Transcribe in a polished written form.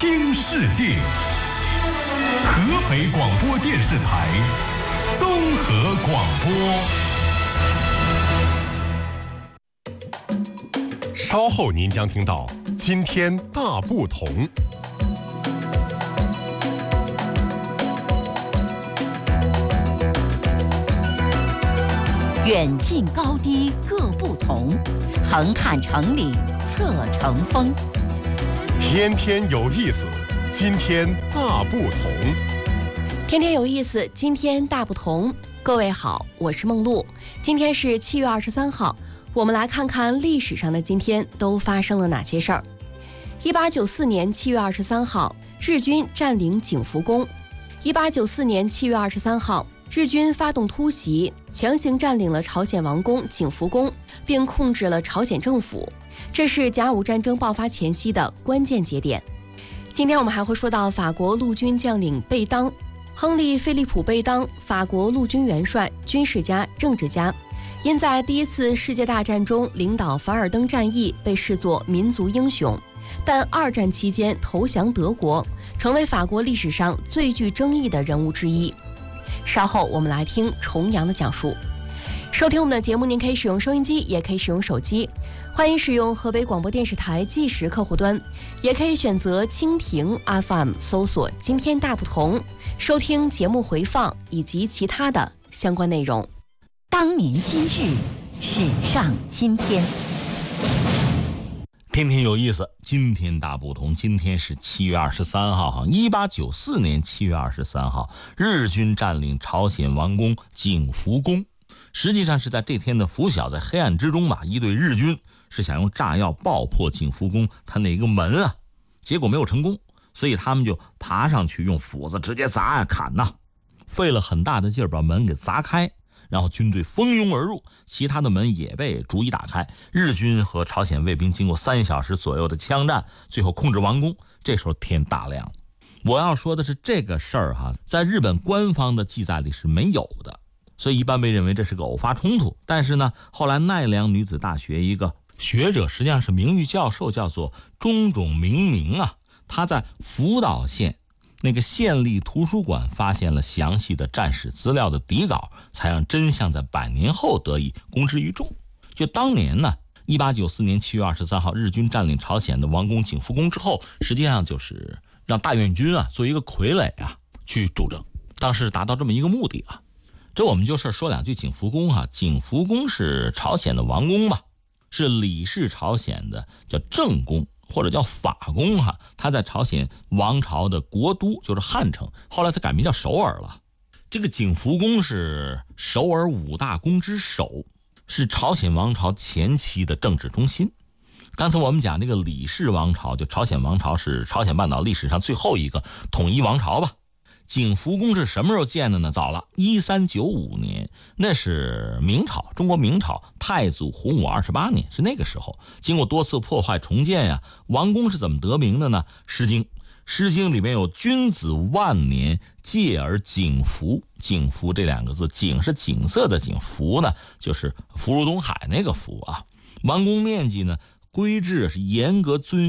听世界，河北广播电视台综合广播。稍后您将听到今天大不同。 远近高低各不同，横看成岭侧成峰。 天天有意思，今天大不同。 天天有意思，今天大不同。各位好，我是梦露。今天是7月23号，我们来看看历史上的今天都发生了哪些事儿。1894年7月23号，日军占领景福宫。1894年7月23号，日军发动突袭，强行占领了朝鲜王宫景福宫，并控制了朝鲜政府。这是甲午战争爆发前夕的关键节点。今天我们还会说到法国陆军将领贝当，亨利·菲利普·贝当，法国陆军元帅、军事家、政治家，因在第一次世界大战中领导凡尔登战役被视作民族英雄，但二战期间投降德国，成为法国历史上最具争议的人物之一。稍后我们来听重阳的讲述。收听我们的节目，您可以使用收音机，也可以使用手机，欢迎使用河北广播电视台计时客户端，也可以选择蜻蜓 FM 搜索今天大不同，收听节目回放以及其他的相关内容。 当年今日，史上今天。 天天有意思，今天大不同。今天是7月23号，1894年7月23号，日军占领朝鲜王宫景福宫。实际上是在这天的拂晓，在黑暗之中吧，一队日军是想用炸药爆破景福宫它那个门啊，结果没有成功，所以他们就爬上去用斧子直接砸呀砍呐，费了很大的劲儿把门给砸开。然后军队蜂拥而入，其他的门也被逐一打开。日军和朝鲜卫兵经过3小时左右的枪战，最后控制王宫。这时候天大亮。我要说的是这个事儿在日本官方的记载里是没有的，所以一般被认为这是个偶发冲突。但是呢，后来奈良女子大学一个学者，实际上是名誉教授，叫做中冢明明他在福岛县那个县立图书馆发现了详细的战史资料的底稿，才让真相在100年后得以公之于众。就当年呢，1894年7月23号，日军占领朝鲜的王宫景福宫之后，实际上就是让大院军做一个傀儡去主政，当时达到这么一个目的这我们就说两句景福宫景福宫是朝鲜的王宫吧，是李氏朝鲜的叫正宫，或者叫法宫它在朝鲜王朝的国都就是汉城，后来才改名叫首尔了。这个景福宫是首尔5大宫之首，是朝鲜王朝前期的政治中心。刚才我们讲这个李氏王朝，就朝鲜王朝是朝鲜半岛历史上最后一个统一王朝吧。景福宫是什么时候建的呢？早了，1395年，那是明朝，中国明朝太祖洪武28年，是那个时候。经过多次破坏重建王宫是怎么得名的呢？诗经里面有君子万年戒而景福，景福这2个字，景是景色的景，福呢就是福如东海那个福王宫面积呢规制是严格遵